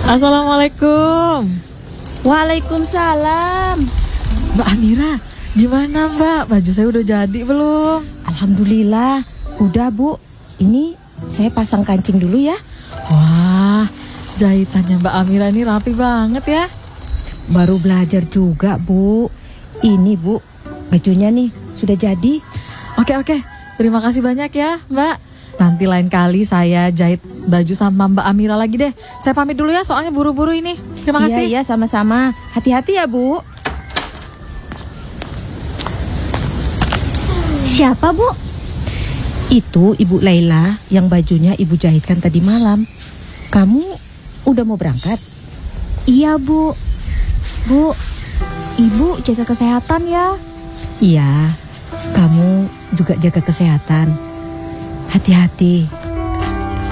Assalamualaikum. Waalaikumsalam. Mbak Amira, gimana Mbak? Baju saya udah jadi belum? Alhamdulillah, udah Bu. Ini saya pasang kancing dulu ya. Wah, jahitannya Mbak Amira ini rapi banget ya. Baru belajar juga Bu. Ini Bu, bajunya nih sudah jadi. Oke, terima kasih banyak ya Mbak. Nanti lain kali saya jahit baju sama Mbak Amira lagi deh. Saya pamit dulu ya, soalnya buru-buru ini. Terima kasih. Iya, sama-sama. Hati-hati ya Bu. Siapa Bu? Itu Ibu Laila yang bajunya Ibu jahitkan tadi malam. Kamu udah mau berangkat? Iya Bu. Bu, Ibu jaga kesehatan ya. Iya, kamu juga jaga kesehatan. Hati-hati.